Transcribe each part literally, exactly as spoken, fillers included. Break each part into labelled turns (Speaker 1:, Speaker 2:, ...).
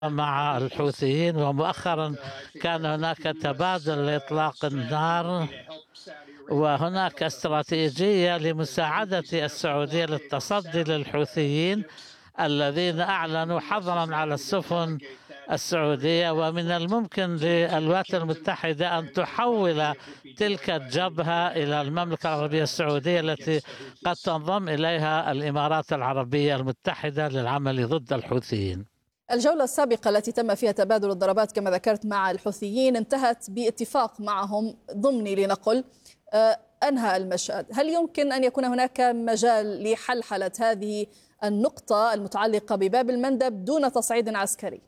Speaker 1: مع الحوثيين، ومؤخرا كان هناك تبادل لإطلاق النار، وهناك استراتيجية لمساعدة السعودية للتصدي للحوثيين الذين أعلنوا حظرا على السفن السعودية. ومن الممكن للولايات المتحدة أن تحول تلك الجبهة إلى المملكة العربية السعودية التي قد تنضم إليها الإمارات العربية المتحدة للعمل ضد الحوثيين.
Speaker 2: الجولة السابقة التي تم فيها تبادل الضربات كما ذكرت مع الحوثيين انتهت باتفاق معهم ضمني لنقل أنهى المشهد. هل يمكن أن يكون هناك مجال لحلحلة هذه النقطة المتعلقة بباب المندب دون تصعيد عسكري؟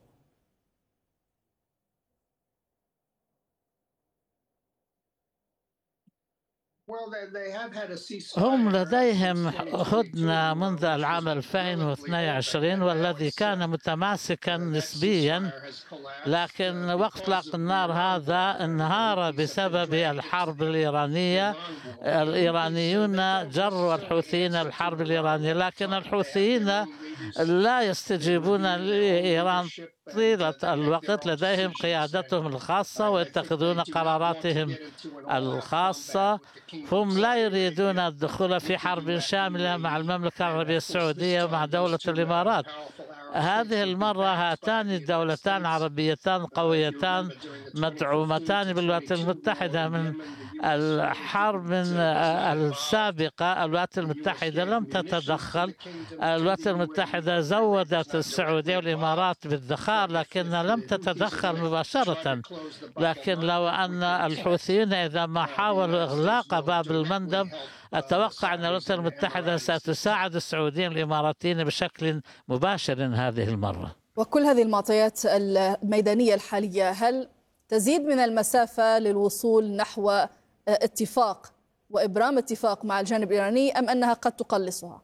Speaker 1: هم لديهم هدنة منذ العام ألفين واثني عشر والذي كان متماسكا نسبيا، لكن وقت إطلاق النار هذا انهار بسبب الحرب الإيرانية. الإيرانيون جروا الحوثيين الحرب الإيرانية، لكن الحوثيين لا يستجيبون لإيران طيلة الوقت، لديهم قيادتهم الخاصة ويتخذون قراراتهم الخاصة. هم لا يريدون الدخول في حرب شاملة مع المملكة العربية السعودية ومع دولة الإمارات. هذه المرة هاتان الدولتان عربيتان قويتان مدعومتان بالولايات المتحدة. من الحرب من السابقة الولايات المتحدة لم تتدخل. الولايات المتحدة زودت السعودية والإمارات بالذخائر لكن لم تتدخل مباشرة. لكن لو أن الحوثيين إذا ما حاولوا إغلاق باب المندب، أتوقع أن الولايات المتحدة ستساعد السعوديين والإماراتيين بشكل مباشر هذه المرة.
Speaker 2: وكل هذه المعطيات الميدانية الحالية هل تزيد من المسافة للوصول نحو اتفاق وإبرام اتفاق مع الجانب الإيراني أم أنها قد تقلصها؟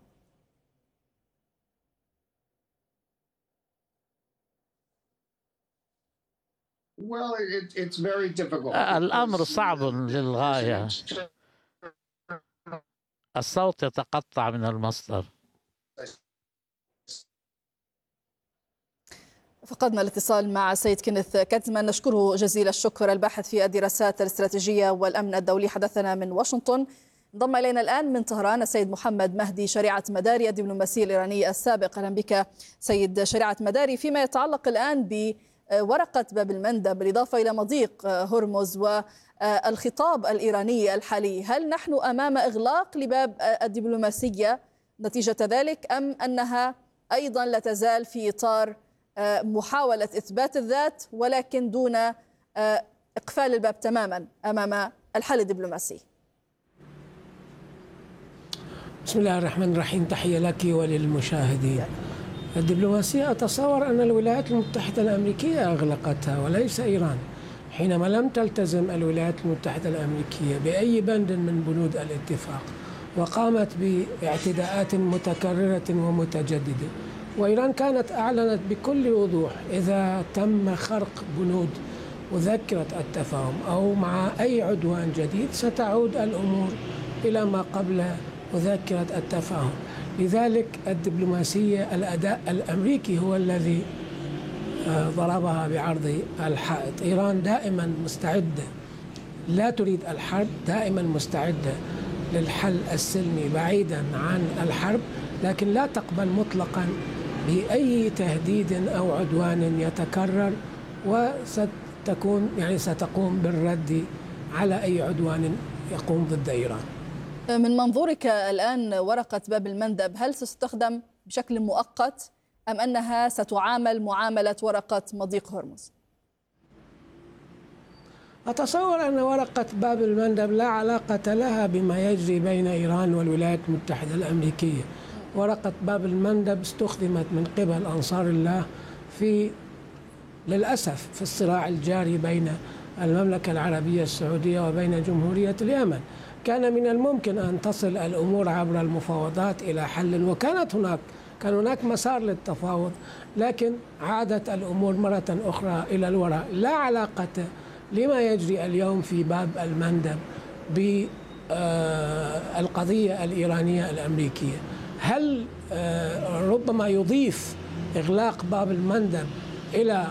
Speaker 1: الأمر صعب للغاية. الصوت يتقطع من المصدر.
Speaker 2: فقدنا الاتصال مع سيد كينيث كاتزمان، نشكره جزيل الشكر، الباحث في الدراسات الاستراتيجية والأمن الدولي، حدثنا من واشنطن. انضم إلينا الآن من طهران السيد محمد مهدي شريعة مداري الدبلوماسي الإيراني السابق. أهلا بك سيد شريعة مداري. فيما يتعلق الآن بورقة باب المندب بالإضافة إلى مضيق هرمز والخطاب الإيراني الحالي، هل نحن أمام إغلاق لباب الدبلوماسية نتيجة ذلك أم أنها أيضا لا تزال في إطار محاولة إثبات الذات ولكن دون إقفال الباب تماما أمام الحل الدبلوماسي؟
Speaker 3: بسم الله الرحمن الرحيم. تحية لك وللمشاهدين. الدبلوماسية أتصور أن الولايات المتحدة الأمريكية أغلقتها وليس إيران، حينما لم تلتزم الولايات المتحدة الأمريكية بأي بند من بنود الاتفاق وقامت باعتداءات متكررة ومتجددة. وإيران كانت أعلنت بكل وضوح إذا تم خرق بنود مذكرة التفاهم أو مع أي عدوان جديد ستعود الأمور إلى ما قبل مذكرة التفاهم. لذلك الدبلوماسية الأداء الأمريكي هو الذي ضربها بعرض الحائط. إيران دائما مستعدة، لا تريد الحرب، دائما مستعدة للحل السلمي بعيدا عن الحرب، لكن لا تقبل مطلقا بأي تهديد أو عدوان يتكرر، وستكون يعني ستقوم بالرد على أي عدوان يقوم ضد إيران.
Speaker 2: من منظورك الآن ورقة باب المندب هل ستستخدم بشكل مؤقت أم أنها ستعامل معاملة ورقة مضيق هرمز؟
Speaker 3: أتصور أن ورقة باب المندب لا علاقة لها بما يجري بين إيران والولايات المتحدة الأمريكية. ورقة باب المندب استخدمت من قبل أنصار الله في للأسف في الصراع الجاري بين المملكة العربية السعودية وبين جمهورية اليمن. كان من الممكن أن تصل الأمور عبر المفاوضات إلى حل، وكانت هناك كان هناك مسار للتفاوض، لكن عادت الأمور مرة أخرى إلى الوراء. لا علاقة لما يجري اليوم في باب المندب بالقضية الإيرانية الأمريكية. هل ربما يضيف إغلاق باب المندب إلى